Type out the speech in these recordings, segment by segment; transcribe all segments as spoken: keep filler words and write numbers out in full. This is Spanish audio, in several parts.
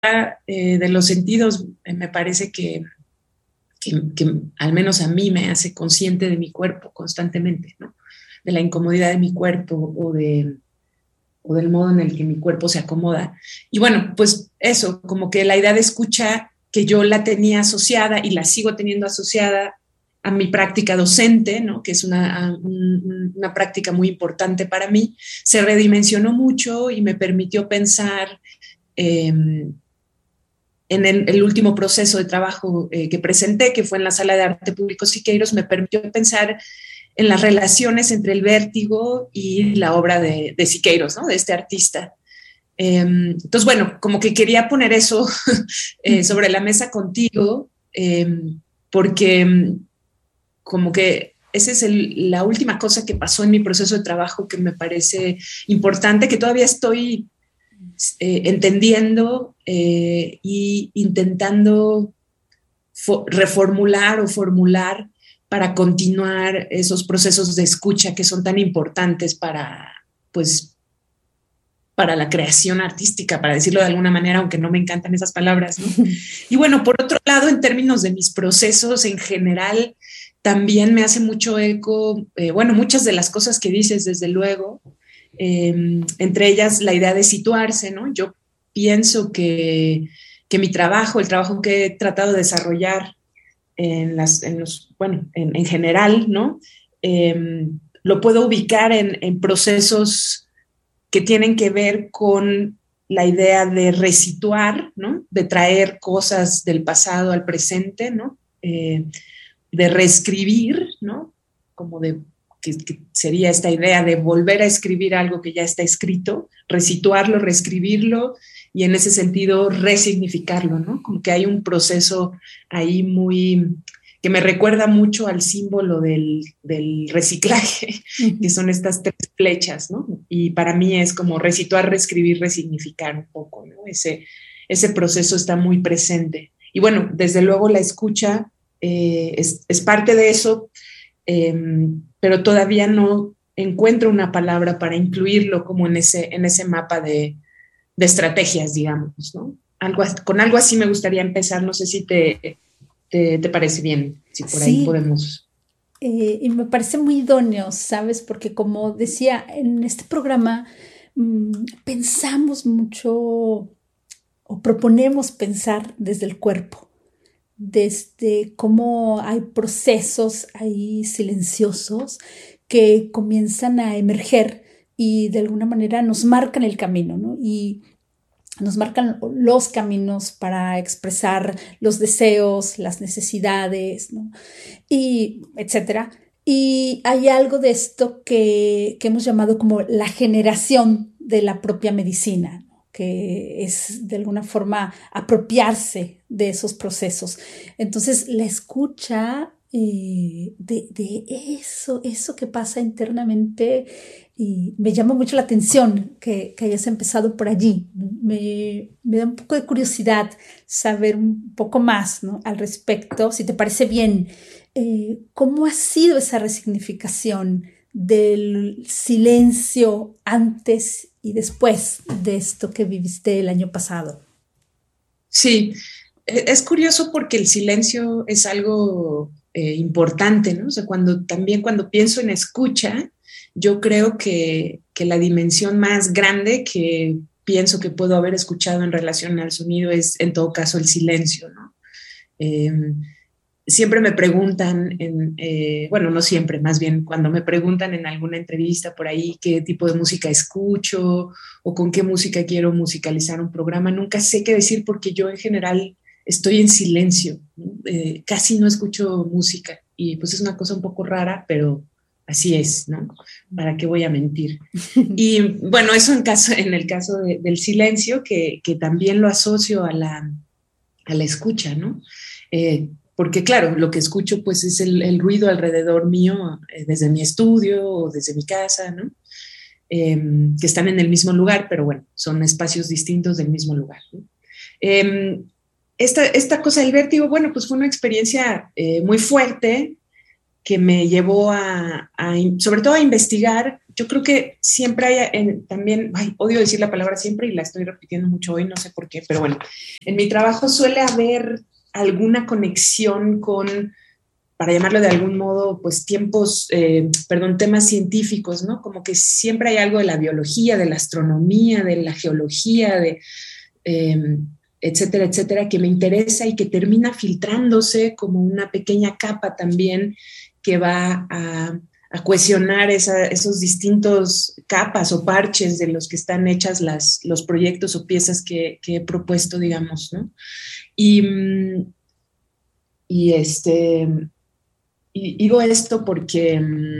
eh, de los sentidos eh, me parece que, que, que al menos a mí me hace consciente de mi cuerpo constantemente, ¿no? De la incomodidad de mi cuerpo o de o del modo en el que mi cuerpo se acomoda. Y bueno, pues eso, como que la idea de escucha que yo la tenía asociada y la sigo teniendo asociada a mi práctica docente, ¿no? Que es una, un, una práctica muy importante para mí, se redimensionó mucho y me permitió pensar eh, en el, el, último proceso de trabajo eh, que presenté, que fue en la Sala de Arte Público Siqueiros, me permitió pensar en las relaciones entre el vértigo y la obra de, de Siqueiros, ¿no? De este artista. Eh, entonces, bueno, como que quería poner eso eh, sobre la mesa contigo, eh, porque como que esa es el, la última cosa que pasó en mi proceso de trabajo que me parece importante, que todavía estoy eh, entendiendo eh, y intentando reformular o formular para continuar esos procesos de escucha que son tan importantes para, pues, para la creación artística, para decirlo de alguna manera, aunque no me encantan esas palabras, ¿no? Y bueno, por otro lado, en términos de mis procesos en general, también me hace mucho eco, eh, bueno, muchas de las cosas que dices, desde luego, eh, entre ellas la idea de situarse, ¿no? Yo pienso que, que mi trabajo, el trabajo que he tratado de desarrollar en, las, en los, bueno, en, en general, ¿no? Eh, lo puedo ubicar en, en procesos que tienen que ver con la idea de resituar, ¿no? De traer cosas del pasado al presente, ¿no? Eh, de reescribir, ¿no? Como de, que, que sería esta idea de volver a escribir algo que ya está escrito, resituarlo, reescribirlo, y en ese sentido resignificarlo, ¿no? Como que hay un proceso ahí muy, que me recuerda mucho al símbolo del, del reciclaje, uh-huh. que son estas tres flechas, ¿no? Y para mí es como resituar, reescribir, resignificar un poco, ¿no? Ese, ese proceso está muy presente. Y bueno, desde luego la escucha eh, es, es parte de eso, eh, pero todavía no encuentro una palabra para incluirlo como en ese, en ese mapa de de estrategias, digamos, ¿no? Algo, con algo así me gustaría empezar, no sé si te, te, te parece bien, si por sí, ahí podemos. Eh, y me parece muy idóneo, ¿sabes? Porque como decía, en este programa mmm, pensamos mucho o proponemos pensar desde el cuerpo, desde cómo hay procesos ahí silenciosos que comienzan a emerger y de alguna manera nos marcan el camino, ¿no? Y nos marcan los caminos para expresar los deseos, las necesidades, ¿no? Y etcétera. Y hay algo de esto que, que hemos llamado como la generación de la propia medicina, ¿no? Que es de alguna forma apropiarse de esos procesos. Entonces, la escucha eh, de, de eso, eso que pasa internamente, y me llama mucho la atención que, que hayas empezado por allí. Me, me da un poco de curiosidad saber un poco más, ¿no? Al respecto, si te parece bien. Eh, ¿Cómo ha sido esa resignificación del silencio antes y después de esto que viviste el año pasado? Sí, es curioso porque el silencio es algo eh, importante, ¿no? O sea, cuando, también cuando pienso en escucha, yo creo que, que la dimensión más grande que pienso que puedo haber escuchado en relación al sonido es, en todo caso, el silencio, ¿no? Eh, siempre me preguntan, en, eh, bueno, no siempre, más bien cuando me preguntan en alguna entrevista por ahí qué tipo de música escucho o con qué música quiero musicalizar un programa, nunca sé qué decir porque yo en general estoy en silencio, ¿no? Eh, casi no escucho música y pues es una cosa un poco rara, pero así es, ¿no? ¿Para qué voy a mentir? Y bueno, eso en, caso, en el caso de, del silencio, que, que también lo asocio a la, a la escucha, ¿no? Eh, porque claro, lo que escucho pues es el, el ruido alrededor mío eh, desde mi estudio o desde mi casa, ¿no? Eh, que están en el mismo lugar, pero bueno, son espacios distintos del mismo lugar, ¿no? Eh, esta, esta cosa del vértigo, bueno, pues fue una experiencia eh, muy fuerte que me llevó a, a, sobre todo a investigar. Yo creo que siempre hay en, también, ay, odio decir la palabra siempre y la estoy repitiendo mucho hoy, no sé por qué, pero bueno, en mi trabajo suele haber alguna conexión con, para llamarlo de algún modo, pues tiempos, eh, perdón, temas científicos, ¿no? Como que siempre hay algo de la biología, de la astronomía, de la geología, de... Eh, etcétera, etcétera, que me interesa y que termina filtrándose como una pequeña capa también que va a, a cohesionar esa, esos distintos capas o parches de los que están hechas las, los proyectos o piezas que, que he propuesto, digamos, ¿no? Y, y este, y digo esto porque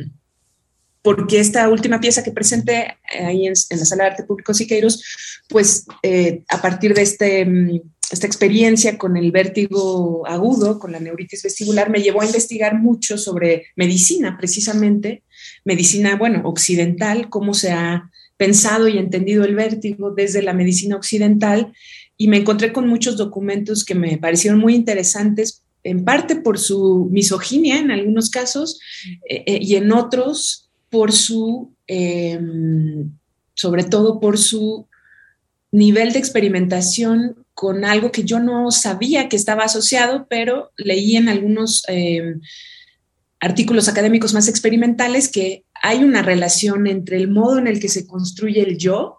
porque esta última pieza que presenté ahí en, en la Sala de Arte Público Siqueiros, pues eh, a partir de este, esta experiencia con el vértigo agudo, con la neuritis vestibular, me llevó a investigar mucho sobre medicina, precisamente, medicina, bueno, occidental, cómo se ha pensado y entendido el vértigo desde la medicina occidental, y me encontré con muchos documentos que me parecieron muy interesantes, en parte por su misoginia en algunos casos, eh, eh, y en otros por su, eh, sobre todo por su nivel de experimentación con algo que yo no sabía que estaba asociado, pero leí en algunos eh, artículos académicos más experimentales que hay una relación entre el modo en el que se construye el yo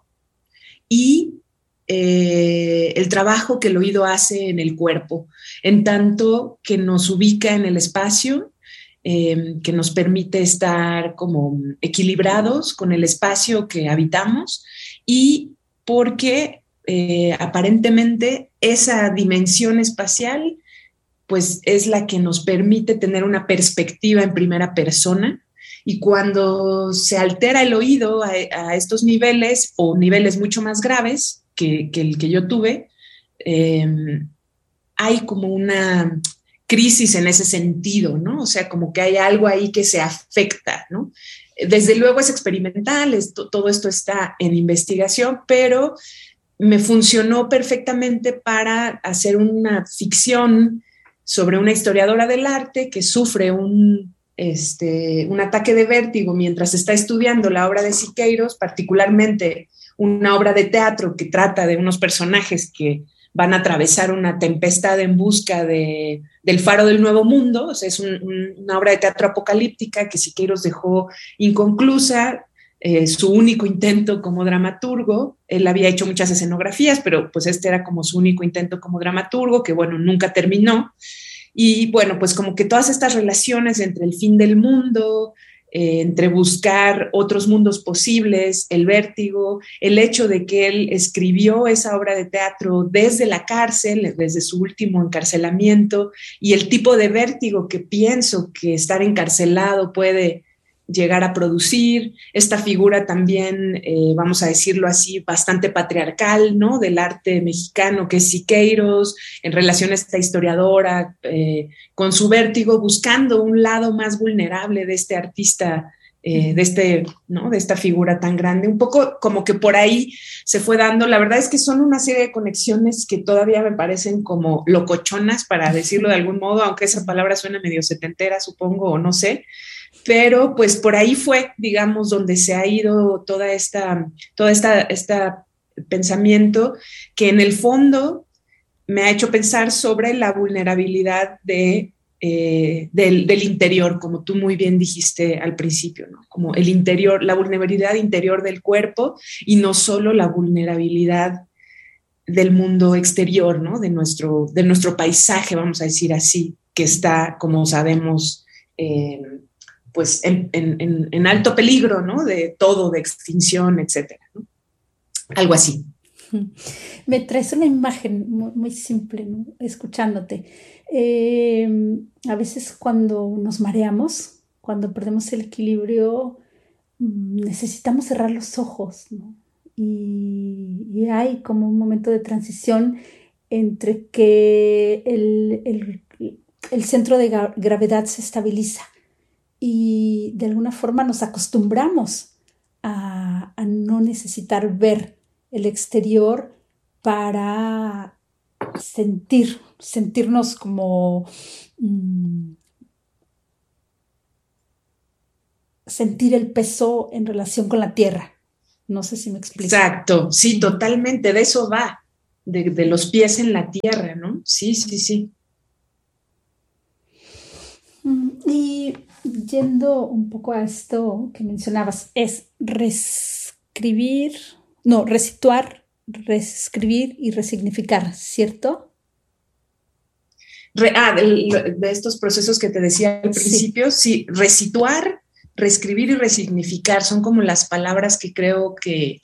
y eh, el trabajo que el oído hace en el cuerpo, en tanto que nos ubica en el espacio, eh, que nos permite estar como equilibrados con el espacio que habitamos y porque eh, aparentemente esa dimensión espacial pues es la que nos permite tener una perspectiva en primera persona. Y cuando se altera el oído a, a estos niveles o niveles mucho más graves que, que el que yo tuve, eh, hay como una crisis en ese sentido, ¿no? O sea, como que hay algo ahí que se afecta, ¿no? Desde luego es experimental, esto, todo esto está en investigación, pero me funcionó perfectamente para hacer una ficción sobre una historiadora del arte que sufre un, este, un ataque de vértigo mientras está estudiando la obra de Siqueiros, particularmente una obra de teatro que trata de unos personajes que van a atravesar una tempestad en busca de, del faro del nuevo mundo. O sea, es un, un, una obra de teatro apocalíptica que Siqueiros dejó inconclusa, eh, su único intento como dramaturgo. Él había hecho muchas escenografías, pero pues este era como su único intento como dramaturgo, que bueno, nunca terminó. Y bueno, pues como que todas estas relaciones entre el fin del mundo, eh, entre buscar otros mundos posibles, el vértigo, el hecho de que él escribió esa obra de teatro desde la cárcel, desde su último encarcelamiento, y el tipo de vértigo que pienso que estar encarcelado puede llegar a producir, esta figura también, eh, vamos a decirlo así, bastante patriarcal, ¿no? Del arte mexicano, que es Siqueiros, en relación a esta historiadora, eh, con su vértigo, buscando un lado más vulnerable de este artista, eh, de, este, ¿no? De esta figura tan grande. Un poco como que por ahí se fue dando. La verdad es que son una serie de conexiones que todavía me parecen como locochonas, para decirlo de algún modo, aunque esa palabra suena medio setentera, supongo, o no sé. Pero pues por ahí fue, digamos, donde se ha ido toda esta, toda esta, esta pensamiento que en el fondo me ha hecho pensar sobre la vulnerabilidad de, eh, del, del interior, como tú muy bien dijiste al principio, ¿no? Como el interior, la vulnerabilidad interior del cuerpo y no solo la vulnerabilidad del mundo exterior, ¿no? De nuestro, de nuestro paisaje, vamos a decir así, que está, como sabemos, eh, pues en, en, en, alto peligro, ¿no? De todo, de extinción, etcétera, ¿no? Algo así. Me traes una imagen muy, muy simple, ¿no? Escuchándote. Eh, a veces cuando nos mareamos, cuando perdemos el equilibrio, necesitamos cerrar los ojos, ¿no? Y, y hay como un momento de transición entre que el, el, el centro de gravedad se estabiliza y de alguna forma nos acostumbramos a, a no necesitar ver el exterior para sentir, sentirnos como, mmm, sentir el peso en relación con la tierra. No sé si me explico. Exacto, sí, totalmente, de eso va, de, de los pies en la tierra, ¿no? Sí, sí, sí. Y yendo un poco a esto que mencionabas, es reescribir, no, resituar, reescribir y resignificar, ¿cierto? Re, ah, de, de estos procesos que te decía al principio, sí, sí, resituar, reescribir y resignificar son como las palabras que creo que,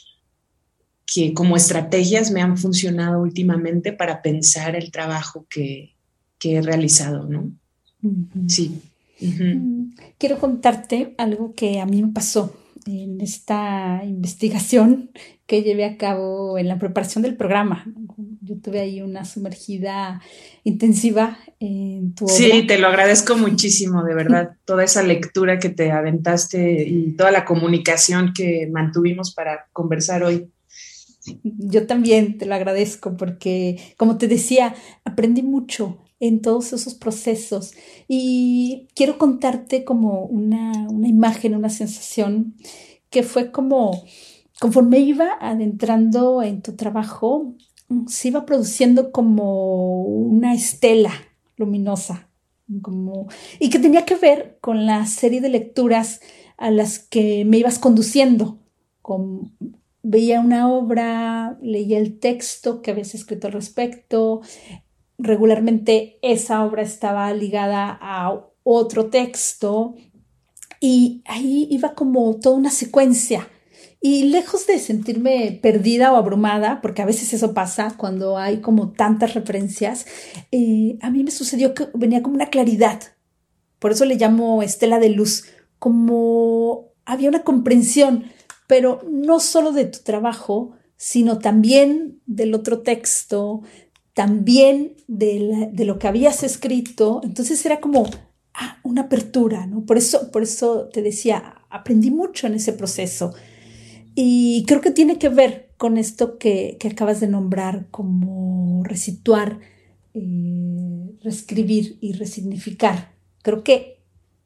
que como estrategias me han funcionado últimamente para pensar el trabajo que, que he realizado, ¿no? Uh-huh. Sí. Uh-huh. Quiero contarte algo que a mí me pasó en esta investigación que llevé a cabo en la preparación del programa. Yo tuve ahí una sumergida intensiva en tu obra. Sí, te lo agradezco muchísimo, de verdad, toda esa lectura que te aventaste y toda la comunicación que mantuvimos para conversar hoy. Yo también te lo agradezco porque, como te decía, aprendí mucho en todos esos procesos y quiero contarte como una, una imagen, una sensación que fue como, conforme iba adentrando en tu trabajo, se iba produciendo como una estela luminosa, como, y que tenía que ver con la serie de lecturas a las que me ibas conduciendo, con, veía una obra, leía el texto que habías escrito al respecto, regularmente esa obra estaba ligada a otro texto y ahí iba como toda una secuencia. Y lejos de sentirme perdida o abrumada, porque a veces eso pasa cuando hay como tantas referencias, eh, a mí me sucedió que venía como una claridad. Por eso le llamo estela de luz, como había una comprensión, pero no solo de tu trabajo, sino también del otro texto, también de, la, de lo que habías escrito. Entonces era como ah, una apertura, ¿no? Por eso, por eso te decía, aprendí mucho en ese proceso. Y creo que tiene que ver con esto que, que acabas de nombrar, como resituar, eh, reescribir y resignificar. Creo que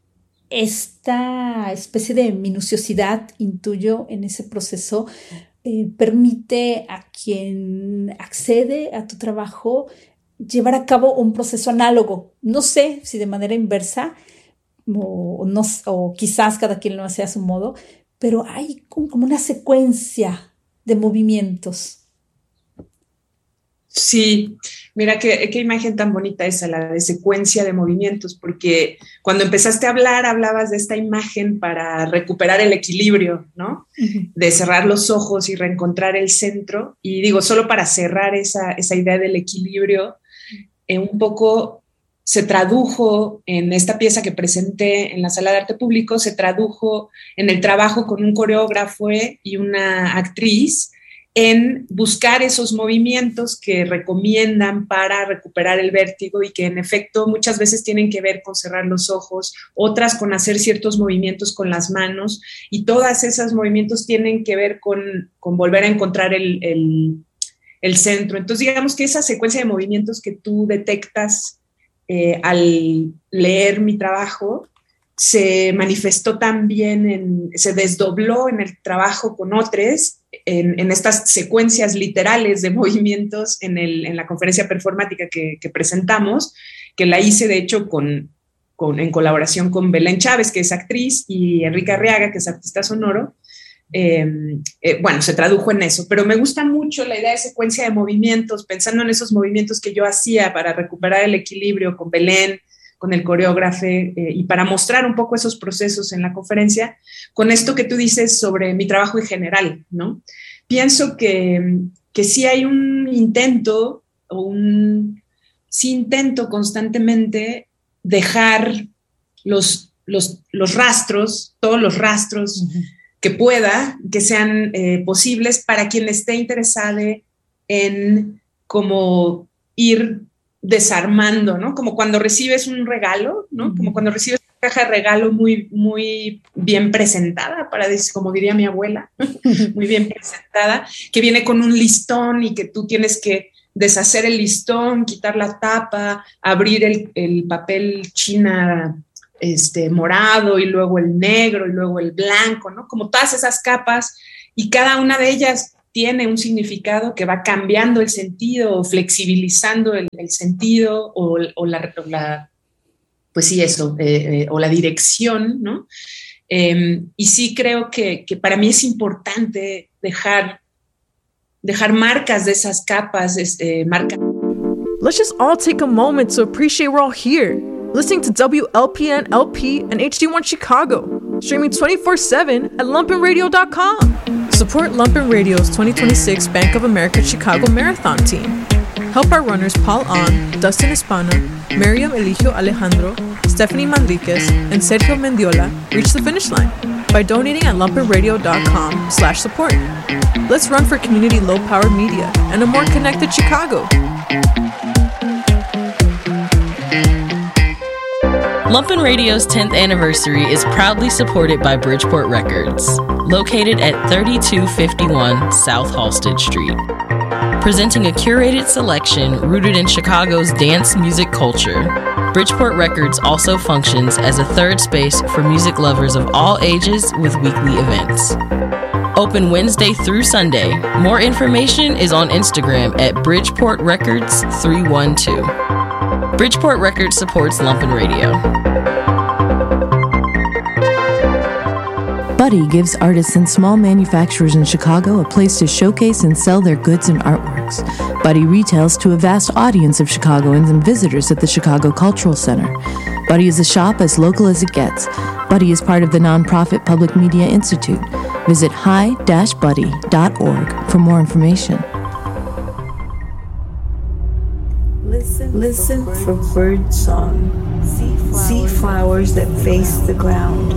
esta especie de minuciosidad, intuyo, en ese proceso, eh, permite a quien accede a tu trabajo llevar a cabo un proceso análogo. No sé si de manera inversa o, no, o quizás cada quien lo hace a su modo, pero hay como una secuencia de movimientos. Sí, mira qué, qué imagen tan bonita esa, la de secuencia de movimientos, porque cuando empezaste a hablar, hablabas de esta imagen para recuperar el equilibrio, ¿no? Uh-huh. De cerrar los ojos y reencontrar el centro. Y digo, solo para cerrar esa, esa idea del equilibrio, eh, un poco se tradujo en esta pieza que presenté en la Sala de Arte Público, se tradujo en el trabajo con un coreógrafo y una actriz, en buscar esos movimientos que recomiendan para recuperar el vértigo y que en efecto muchas veces tienen que ver con cerrar los ojos, otras con hacer ciertos movimientos con las manos, y todas esos movimientos tienen que ver con, con volver a encontrar el, el, el centro. Entonces digamos que esa secuencia de movimientos que tú detectas eh, al leer mi trabajo se manifestó también, en, se desdobló en el trabajo con otros, en, en estas secuencias literales de movimientos en, el, en la conferencia performática que, que presentamos, que la hice de hecho con, con, en colaboración con Belén Chávez, que es actriz, y Enrique Arriaga, que es artista sonoro. Eh, eh, bueno, se tradujo en eso, pero me gusta mucho la idea de secuencia de movimientos, pensando en esos movimientos que yo hacía para recuperar el equilibrio con Belén, con el coreógrafo, eh, y para mostrar un poco esos procesos en la conferencia, con esto que tú dices sobre mi trabajo en general, ¿no? Pienso que, que sí hay un intento, o un sí intento constantemente dejar los, los, los rastros, todos los rastros uh-huh. que pueda, que sean eh, posibles para quien esté interesado en como ir desarmando, ¿no? Como cuando recibes un regalo, ¿no? Uh-huh. Como cuando recibes una caja de regalo muy, muy bien presentada, para decir, como diría mi abuela, muy bien presentada, que viene con un listón y que tú tienes que deshacer el listón, quitar la tapa, abrir el, el papel china este, morado y luego el negro y luego el blanco, ¿no? Como todas esas capas, y cada una de ellas tiene un significado que va cambiando el sentido o flexibilizando el, el sentido o, o, la, o la, pues sí, eso, eh, eh, o la dirección, ¿no? Eh, y sí creo que, que para mí es importante dejar, dejar marcas de esas capas, este, marcas. Let's just all take a moment to appreciate we're all here, listening to W L P N L P and H D one Chicago, streaming twenty-four seven at lumpen radio dot com. Support Lumpen Radio's twenty twenty-six Bank of America Chicago Marathon team. Help our runners Paul On, Dustin Espana, Miriam Eligio Alejandro, Stephanie Manriquez, and Sergio Mendiola reach the finish line by donating at lumpen radio dot com slash support. Let's run for community low-powered media and a more connected Chicago. Lumpen Radio's tenth anniversary is proudly supported by Bridgeport Records, located at thirty-two fifty-one South Halsted Street. Presenting a curated selection rooted in Chicago's dance music culture, Bridgeport Records also functions as a third space for music lovers of all ages with weekly events. Open Wednesday through Sunday. More information is on Instagram at Bridgeport Records three one two. Bridgeport Records supports Lumpen Radio. Buddy gives artists and small manufacturers in Chicago a place to showcase and sell their goods and artworks. Buddy retails to a vast audience of Chicagoans and visitors at the Chicago Cultural Center. Buddy is a shop as local as it gets. Buddy is part of the nonprofit Public Media Institute. Visit hi dash buddy dot org for more information. Listen, Listen for bird song. See flowers that face the ground.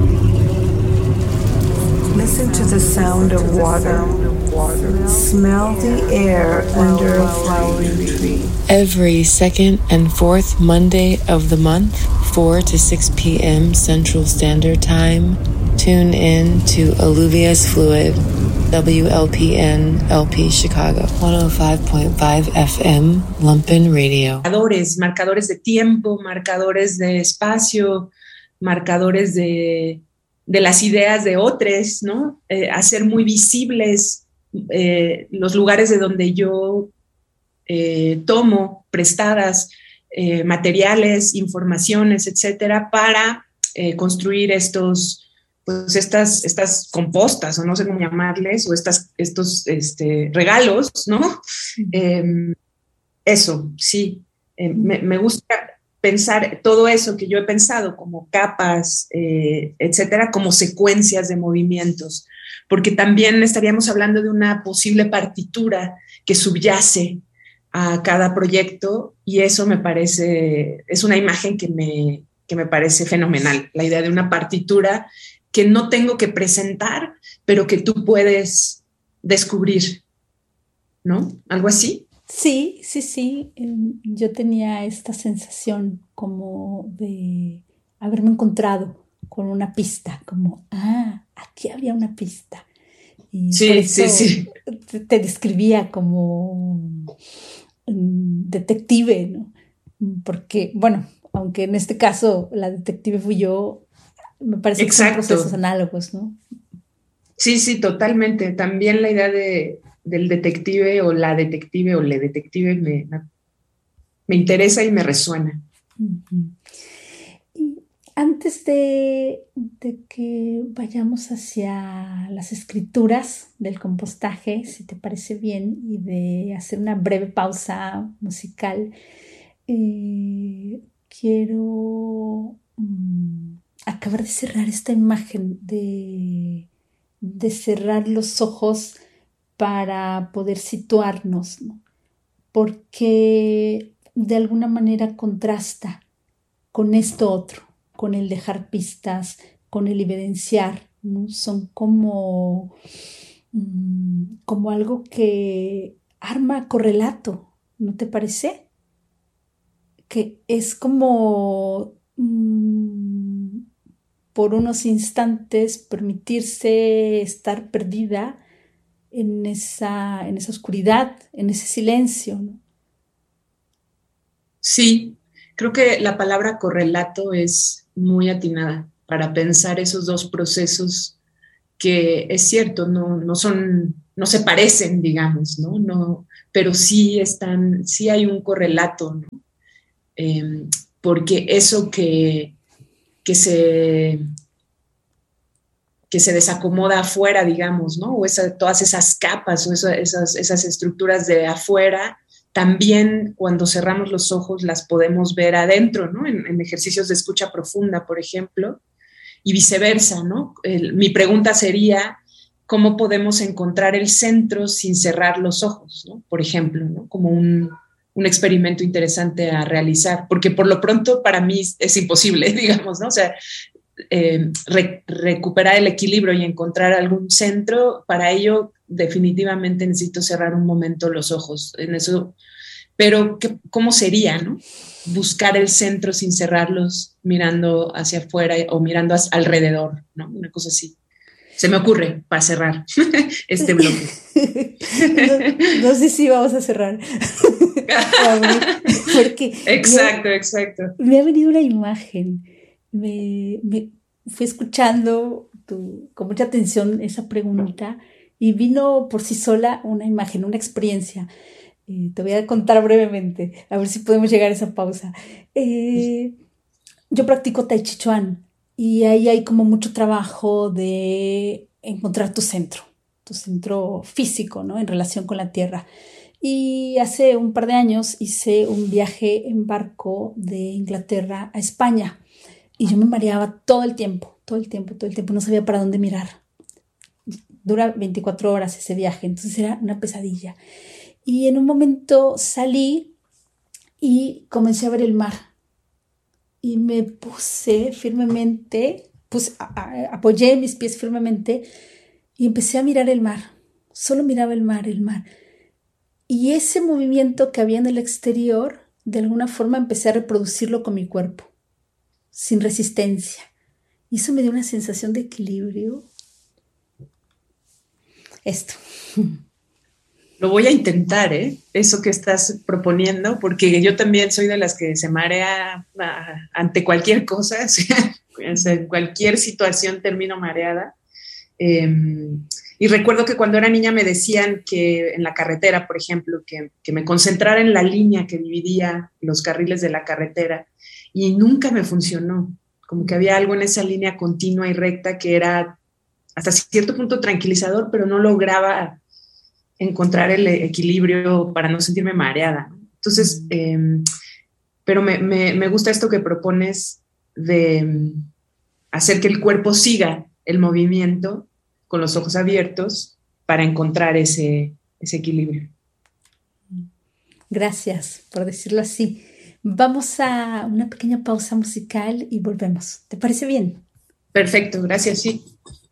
Listen to the sound of water. Smell the air under a flowering tree. Every second and fourth Monday of the month, four to six p.m. Central Standard Time, tune in to Alluvia's Fluid, W L P N L P Chicago, one oh five point five F M, Lumpen Radio. Marcadores, marcadores de tiempo, marcadores de espacio, marcadores de, de las ideas de otros, ¿no? Eh, hacer muy visibles eh, los lugares de donde yo eh, tomo prestadas eh, materiales, informaciones, etcétera, para eh, construir estos, pues estas, estas compostas, o no sé cómo llamarles, o estas, estos este, regalos, ¿no? Uh-huh. Eh, eso, sí. Eh, me, me gusta pensar todo eso que yo he pensado como capas, eh, etcétera, como secuencias de movimientos, porque también estaríamos hablando de una posible partitura que subyace a cada proyecto, y eso me parece, es una imagen que me, que me parece fenomenal, la idea de una partitura que no tengo que presentar, pero que tú puedes descubrir, ¿no? ¿Algo así? Sí, sí, sí. Yo tenía esta sensación como de haberme encontrado con una pista, como, ah, aquí había una pista. Y sí, sí, sí. Te, te describía como um, detective, ¿no? Porque, bueno, aunque en este caso la detective fui yo, me parece Exacto. que son procesos análogos, ¿no? Sí, sí, totalmente. También la idea de, del detective o la detective o le detective me, me interesa y me resuena. Uh-huh. Y antes de, de que vayamos hacia las escrituras del compostaje, si te parece bien, y de hacer una breve pausa musical, eh, quiero um, acabar de cerrar esta imagen de, de cerrar los ojos para poder situarnos, ¿no? Porque de alguna manera contrasta con esto otro, con el dejar pistas, con el evidenciar, ¿no? Son como, mm, como algo que arma correlato, ¿no te parece? Que es como mmm, por unos instantes permitirse estar perdida en esa, en esa oscuridad, en ese silencio, ¿no? Sí, creo que la palabra correlato es muy atinada para pensar esos dos procesos que es cierto, no, no son, no se parecen, digamos, ¿no? No, pero sí están, sí hay un correlato, ¿no? Eh, porque eso que, que se que se desacomoda afuera, digamos, ¿no? O esa, todas esas capas o esa, esas, esas estructuras de afuera, también cuando cerramos los ojos las podemos ver adentro, ¿no? En, en ejercicios de escucha profunda, por ejemplo, y viceversa, ¿no? El, mi pregunta sería, ¿cómo podemos encontrar el centro sin cerrar los ojos, ¿no? Por ejemplo, ¿no? Como un, un experimento interesante a realizar, porque por lo pronto para mí es imposible, digamos, ¿no? O sea, Eh, re, recuperar el equilibrio y encontrar algún centro, para ello definitivamente necesito cerrar un momento los ojos en eso, pero ¿qué, ¿cómo sería, no? Buscar el centro sin cerrarlos, mirando hacia afuera o mirando hacia, alrededor, ¿no? Una cosa así. Se me ocurre para cerrar este bloque. no, no sé si vamos a cerrar. Porque exacto, me, exacto. Me ha venido una imagen. Me, me fui escuchando tu, con mucha atención esa pregunta y vino por sí sola una imagen, una experiencia. Eh, te voy a contar brevemente, a ver si podemos llegar a esa pausa. Eh, yo practico Tai Chi Chuan y ahí hay como mucho trabajo de encontrar tu centro, tu centro físico, ¿no? En relación con la tierra. Y hace un par de años hice un viaje en barco de Inglaterra a España. Y yo me mareaba todo el tiempo, todo el tiempo, todo el tiempo. No sabía para dónde mirar. Dura veinticuatro horas ese viaje, entonces era una pesadilla. Y en un momento salí y comencé a ver el mar. Y me puse firmemente, puse, a, a, apoyé mis pies firmemente y empecé a mirar el mar. Solo miraba el mar, el mar. Y ese movimiento que había en el exterior, de alguna forma empecé a reproducirlo con mi cuerpo, sin resistencia. Y eso me dio una sensación de equilibrio. Esto. Lo voy a intentar, ¿eh? Eso que estás proponiendo, porque yo también soy de las que se marea ante cualquier cosa, o sea, en cualquier situación termino mareada. Eh, y recuerdo que cuando era niña me decían que en la carretera, por ejemplo, que, que me concentrara en la línea que dividía los carriles de la carretera, y nunca me funcionó. Como que había algo en esa línea continua y recta que era hasta cierto punto tranquilizador, pero no lograba encontrar el equilibrio para no sentirme mareada. Entonces, eh, pero me, me, me gusta esto que propones de hacer que el cuerpo siga el movimiento con los ojos abiertos para encontrar ese, ese equilibrio. Gracias por decirlo así. Vamos a una pequeña pausa musical y volvemos. ¿Te parece bien? Perfecto, gracias, sí.